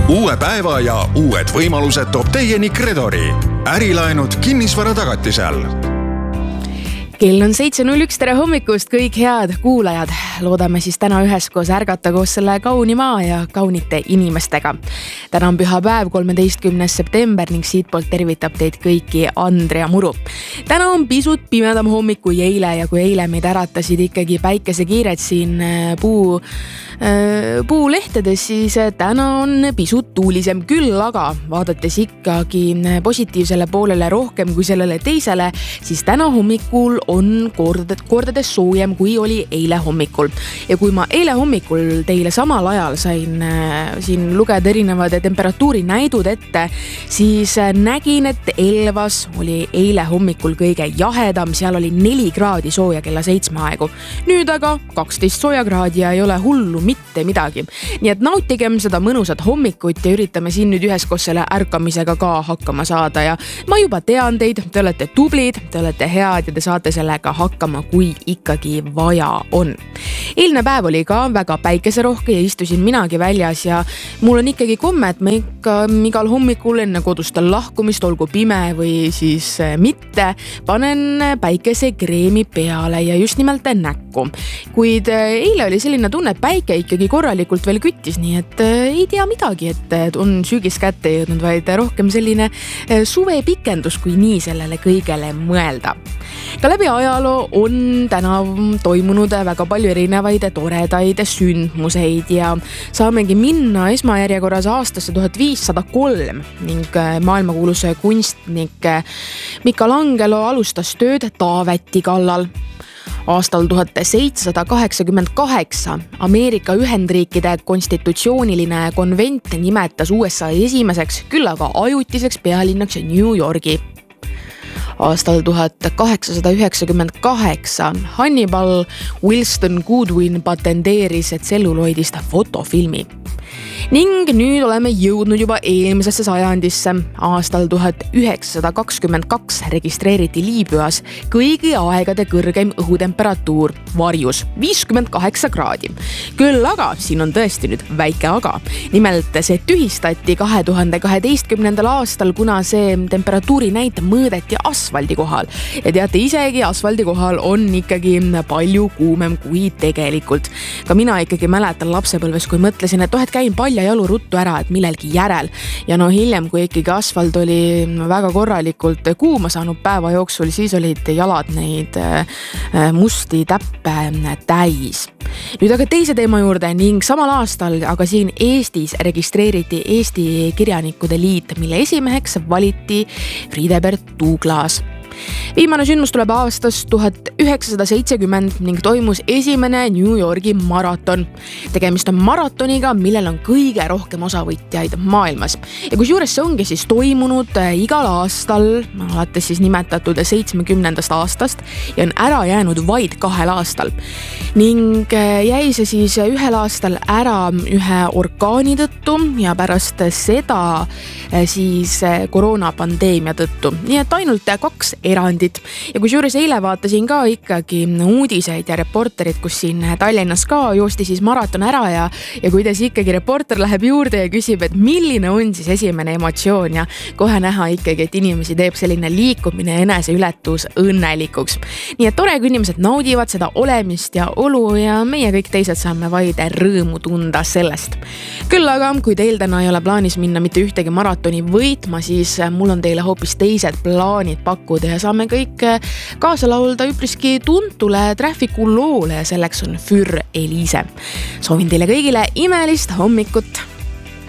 Uue päeva ja uued võimalused toob teieni Credori. Ärilaenud kinnisvara tagatisel. Kell on 7.01, tere hommikust kõik head kuulajad. Loodame siis täna üheskoos ärgata koos selle kauni maa ja kaunite inimestega. Täna on pühapäev, 13. september ning siitpoolt tervitab teid kõiki Andrea Muru. Täna on pisut pimedam hommik kui eile ja kui eile meid äratasid ikkagi päikesekiired siin puulehtedes, siis täna on pisut tuulisem küll, aga vaadates ikkagi positiivsele poolele rohkem kui sellele teisele, siis täna hommikul on kordades soojem kui oli eile hommikul. Ja kui ma eile hommikul teile samal ajal sain siin lugeda erinevad temperatuuri näidud ette, siis nägin, et Elvas oli eile hommikul kõige jahedam, seal oli 4 kraadi sooja kella 7 aegu. Nüüd aga 12 sooja kraadi ja ei ole hullu mitte midagi. Nii et nautigem seda mõnusat hommikut ja üritame siin nüüd üheskoos selle ärkamisega ka hakkama saada ja ma juba tean teid, te olete tublid, te olete head ja te saate sellega hakkama, kui ikkagi vaja on. Eilne päev oli ka väga päikeserohke ja istusin minagi väljas ja mul on ikkagi komme, et ma ikka igal hommikul enne koduste lahkumist, olgu pime või siis mitte, panen päikesekreemi peale ja just nimelt näkku. Kuid eile oli selline tunne, et päike ikkagi korralikult veel küttis, nii et ei tea midagi, et on sügis kätte jõudnud, vaid rohkem selline suvepikendus, kui nii sellele kõigele mõelda. Ka läbi ajaloo on täna toimunud väga palju erinevaid toredaid sündmuseid ja saamegi minna esmajärjekorras aastasse 1503 ning maailmakuulus kunstnik Michelangelo alustas tööd Taaveti kallal. Aastal 1788 Ameerika Ühendriikide konstitutsiooniline konvent nimetas USA esimeseks, küll aga ajutiseks pealinnaks New Yorgi. Aastal 1898 Hannibal Wilson Goodwin patenteeris tselluloidist fotofilmi. Ning nüüd oleme jõudnud juba eelmisesse sajandisse. Aastal 1922 registreeriti Liibüas kõigi aegade kõrgeim õhutemperatuur varjus 58 kraadi. Küll aga, siin on tõesti nüüd väike aga. Nimelt see tühistati 2012. aastal, kuna see temperatuuri näite mõõdeti asfaldi kohal. Ja teate, isegi asfaldi kohal on ikkagi palju kuumem kui tegelikult. Ka mina ikkagi mäletan lapsepõlves, kui mõtlesin, et et käin palja jalu ruttu ära, et millelgi järel. Ja hiljem, kui ikkagi asfalt oli väga korralikult kuuma saanud päeva jooksul, siis olid jalad neid musti täppe täis. Nüüd aga teise teema juurde ning samal aastal aga siin Eestis registreeriti Eesti Kirjanikude Liit, mille esimeheks valiti Friedebert Douglas. Viimane sündmus tuleb aastast 1970 ning toimus esimene New Yorgi maraton. Tegemist on maratoniga, millel on kõige rohkem osavõtjaid maailmas. Ja kusjuures see ongi siis toimunud igal aastal, alates siis nimetatud 70. aastast ja on ära jäänud vaid 2 aastal. Ning jäi see siis ühel aastal ära ühe orkaani tõttu ja pärast seda siis koroonapandeemia tõttu. Nii et ainult 2 erandit. Ja kusjuures eile vaatasin ka ikkagi uudiseid ja reporterid, kus siin Tallinnas ka joosti siis maraton ära ja kuidas ikkagi reporter läheb juurde ja küsib, et milline on siis esimene emotsioon ja kohe näha ikkagi, et inimesi teeb selline liikumine ja eneseületus õnnelikuks. Nii et tore, kui inimesed naudivad seda olemist ja olu ja meie kõik teised saame vaid rõõmu tunda sellest. Küll aga, kui teil täna ei ole plaanis minna mitte ühtegi maratoni võitma, siis mul on teile hoopis teised plaanid pakkuda ja saame kõik kaasa laulda üpriski tuntule Trafficu loole ja selleks on Für Elise. Soovin teile kõigile imelist hommikut!